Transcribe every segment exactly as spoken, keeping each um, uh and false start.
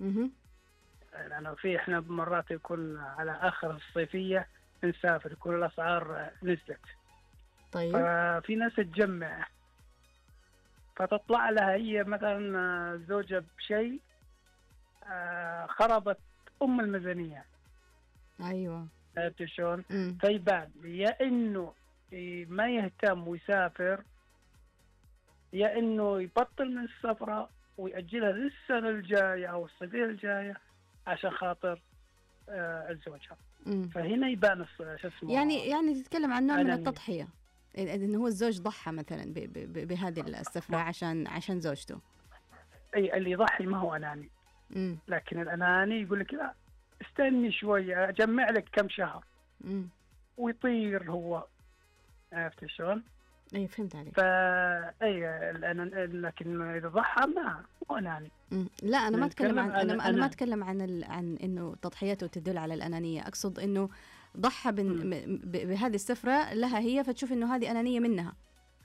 مهم. لأنه في إحنا مرات يكون على آخر الصيفية نسافر، يكون الأسعار نزلت، طيب. ففي ناس تجمع، فتطلع لها هي مثلا زوجة بشيء آه، خربت أم الميزانية. أيوة. عرفت شلون؟ مم. فيبان يا إنه ما يهتم ويسافر، يا إنه يبطل من السفرة ويأجلها للسنة الجاية أو الصيفية الجاية عشان خاطر آه الزوجة. مم. فهنا يبان الص- شو اسمه يعني يعني تتكلم عن نوع من أنانية. التضحية، إنه هو الزوج ضحى مثلا ب- ب- ب- بهذه السفرة عشان عشان زوجته. أي اللي يضحي ما هو أناني، مم. لكن الأناني يقول لك لا استني شوية أجمع لك كم شهر مم. ويطير هو. عرفت شلون؟ أي فهمت عليك. فا أي الأنا- لكن إذا ضحى ما هو أناني. مم. لا أنا ما أتكلم نتكلم عن عن أنا ما- أنا ما أنا أتكلم عن ال... عن إنه تضحيته تدل على الأنانية، أقصد إنه ضحى بن... مم. م- ب- بهذه السفرة لها هي، فتشوف إنه هذه أنانية منها.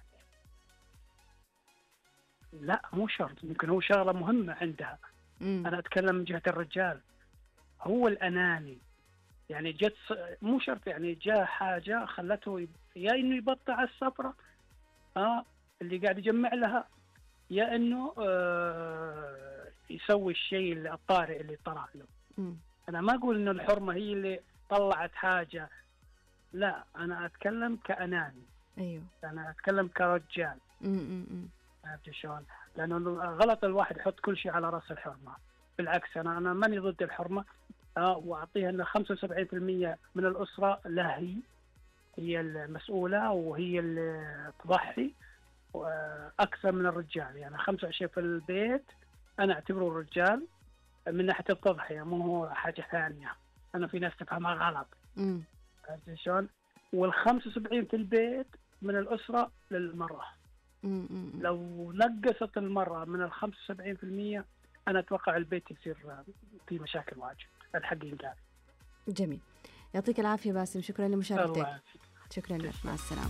لا مو شرط، يمكن هو شغلة مهمة عندها. مم. أنا أتكلم من جهة الرجال، هو الأناني يعني جت ص- مو شرط يعني جاء حاجة خلته يب... يا إنه يبطع السفرة ها اللي قاعد يجمع لها، يا إنه آه يسوي الشيء اللي الطارئ اللي طرأ له. مم. أنا ما أقول إنه الحرمة هي اللي طلعت حاجة، لا أنا أتكلم كأناني، أيوه. أنا أتكلم كرجال. مم. مم. مم. عرفت شلون؟ لأنه غلط الواحد يحط كل شيء على رأس الحرمة. بالعكس أنا أنا ماني ضد الحرمة، آه وأعطيها أن خمسة وسبعين بالمئة من الأسرة لا هي هي المسؤولة وهي اللي تضحي أكثر من الرجال. يعني خمسة وعشرين في البيت أنا أعتبره الرجال من ناحية التضحية، مو هو حاجة ثانية. أنا في ناس تفهمها غلط. مم. عرفت شلون؟ والخمسة وسبعين في البيت من الأسرة للمرأة. مم. مم. لو نقصت المرأة من الخمسة وسبعين في المية أنا أتوقع البيت يصير في مشاكل واجد. الحق ينقال. جميل، يعطيك العافية باسم، شكرا لمشاركتك. الله شكرا لك، مع السلامة.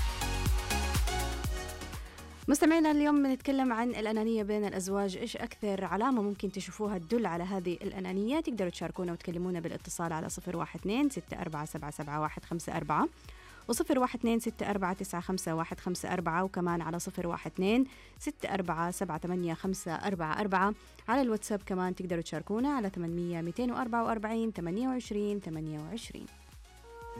مستمعينا اليوم بنتكلم عن الأنانية بين الأزواج، إيش أكثر علامة ممكن تشوفوها تدل على هذه الأنانية؟ تقدروا تشاركونا وتكلمونا بالاتصال على صفر واحد اثنين ستة أربعة سبعة سبعة واحد خمسة أربعة وصفر واحد اثنين ستة أربعة تسعة خمسة واحد خمسة أربعة، وكمان على صفر واحد اثنين ستة أربعة سبعة ثمانية خمسة أربعة أربعة. على الواتساب كمان تقدروا تشاركونا على ثمانمية مئتين وأربعة وأربعين ثمانية وعشرين ثمانية وعشرين.